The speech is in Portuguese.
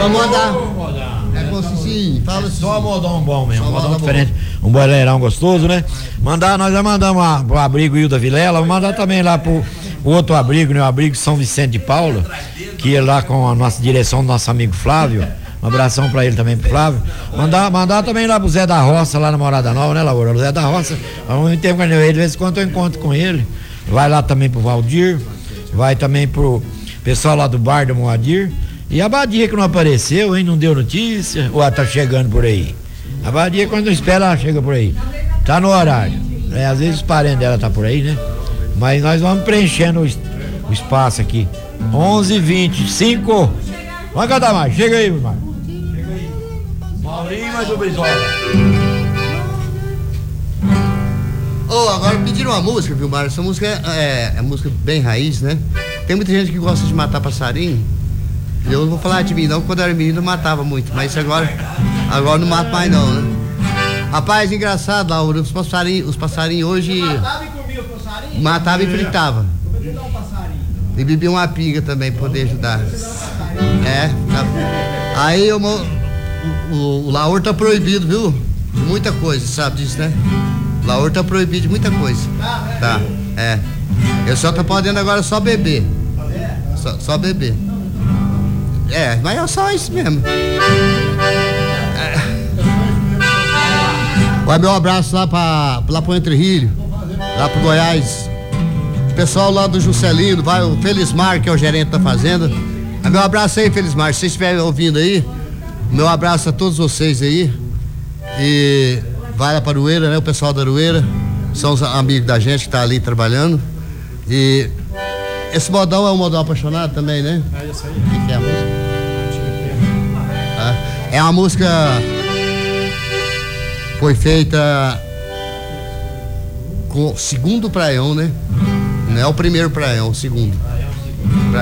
Só mandar. É com Cicinho, fala assim. Só modão bom mesmo, Só modão modão diferente. Um boileirão gostoso, né? Nós já mandamos pro abrigo Hilda Vilela, vamos mandar também lá pro outro abrigo, né? O abrigo São Vicente de Paula, que é lá com a nossa direção do nosso amigo Flávio. Um abração pra ele também, pro Flávio. Mandar também lá pro Zé da Roça, lá na Morada Nova, né, Laura? O Zé da Roça, há muito tempo que eu ele, de vez em quando eu encontro com ele. Vai lá também pro Valdir, vai também pro pessoal lá do bar do Moadir. E a Badia que não apareceu, hein? Não deu notícia, ou tá chegando por aí? A Badia, quando não espera, ela chega por aí. Tá no horário. Às vezes os parentes dela tá por aí, né? Mas nós vamos preenchendo o espaço aqui. 11h25. Vamos cantar mais. Chega aí, meu irmão. Chega aí. Maurinho, mais o Brizola. Agora pediram uma música, viu, Mário? Essa música é música bem raiz, né? Tem muita gente que gosta de matar passarinho. Eu não vou falar de mim não, quando eu era menino eu matava muito, mas agora não mato mais não, né? Rapaz, engraçado, Laura, os passarinhos hoje... Matava e comia os passarinhos? Matava e fritava. Como é que dá um passarinho? E bebia uma pinga também, pra poder ajudar. Aí o Laor tá proibido, viu? De muita coisa, sabe disso, né? O Laor tá proibido de muita coisa. Tá, Eu só tô podendo agora só beber. Só beber. Mas é só isso mesmo. Vai meu abraço lá pro Entre Rio, lá pro Goiás. O pessoal lá do Juscelino, vai o Felismar, que é o gerente da fazenda. Meu abraço aí, Felismar. Se vocês estiverem ouvindo aí, meu abraço a todos vocês aí. E vai lá para Aroeira, né? O pessoal da Aroeira. São os amigos da gente que tá ali trabalhando. E esse modão é um modão apaixonado também, né? É isso aí. O que é a música? É uma música. Foi feita com o segundo praião, né? Não é o primeiro praião, o segundo.